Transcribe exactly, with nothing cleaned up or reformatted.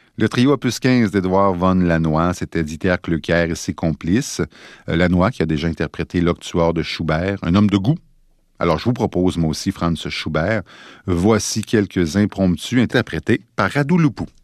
Le trio Opus quinze d'Édouard von Lanois, c'était Dieter Klöcker et ses complices. Euh, Lanois qui a déjà interprété L'Octuor de Schubert, un homme de goût. Alors je vous propose moi aussi Franz Schubert. Voici quelques impromptus interprétés par Radu Lupu.